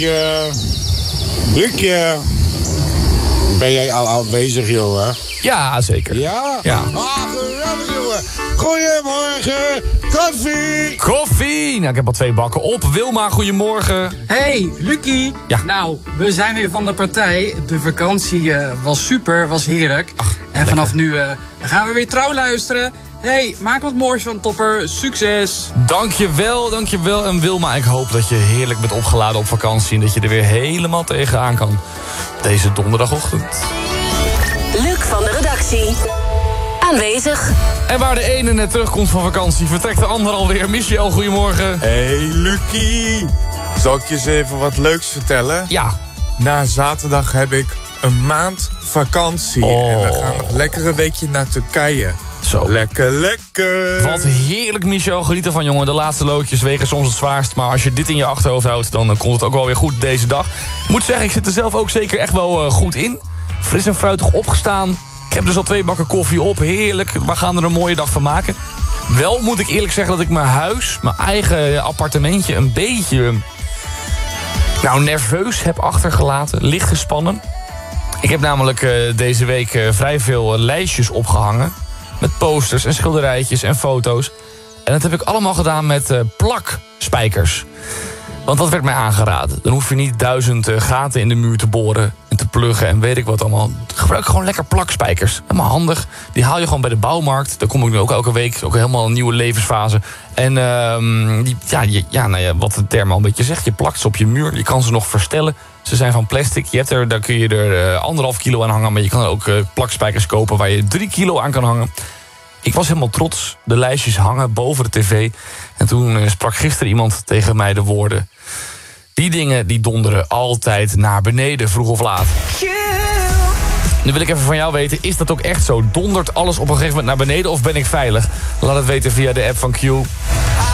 Luc, ben jij al bezig, jongen? Ja, zeker. Ja? Ja. Ah, geweldig, jongen. Goedemorgen. Koffie. Nou, ik heb al 2 bakken op. Wilma, goedemorgen. Hey, Lucie. Ja. Nou, we zijn weer van de partij. De vakantie was super, was heerlijk. Ach, en vanaf nu gaan we weer trouw luisteren. Hey, maak wat moois van Topper. Succes. Dankjewel. En Wilma, ik hoop dat je heerlijk bent opgeladen op vakantie... en dat je er weer helemaal tegenaan kan deze donderdagochtend. Luc van de redactie. Aanwezig. En waar de ene net terugkomt van vakantie, vertrekt de ander alweer. Michel, goedemorgen. Hey, Lucie. Zal ik je eens even wat leuks vertellen? Ja. Na zaterdag heb ik een maand vakantie. Oh. En we gaan nog lekker een weekje naar Turkije. Zo. Lekker. Wat heerlijk, Michel. Geniet ervan, jongen. De laatste loodjes wegen soms het zwaarst. Maar als je dit in je achterhoofd houdt, dan komt het ook wel weer goed deze dag. Ik moet zeggen, ik zit er zelf ook zeker echt wel goed in. Fris en fruitig opgestaan. Ik heb dus al 2 bakken koffie op. Heerlijk. We gaan er een mooie dag van maken. Wel moet ik eerlijk zeggen dat ik mijn huis, mijn eigen appartementje, een beetje nerveus heb achtergelaten. Licht gespannen. Ik heb namelijk deze week vrij veel lijstjes opgehangen. Met posters en schilderijtjes en foto's. En dat heb ik allemaal gedaan met plakspijkers. Want dat werd mij aangeraden. Dan hoef je niet 1000 gaten in de muur te boren en te pluggen en weet ik wat allemaal. Gebruik gewoon lekker plakspijkers. Helemaal handig. Die haal je gewoon bij de bouwmarkt. Daar kom ik nu ook elke week. Ook helemaal een nieuwe levensfase. En wat de term al een beetje zegt. Je plakt ze op je muur. Je kan ze nog verstellen. Ze zijn van plastic. Daar kun je er 1,5 kilo aan hangen. Maar je kan ook plakspijkers kopen waar je 3 kilo aan kan hangen. Ik was helemaal trots. De lijstjes hangen boven de tv. En toen sprak gisteren iemand tegen mij de woorden: die dingen die donderen altijd naar beneden, vroeg of laat. Nu wil ik even van jou weten, is dat ook echt zo? Dondert alles op een gegeven moment naar beneden of ben ik veilig? Laat het weten via de app van Q.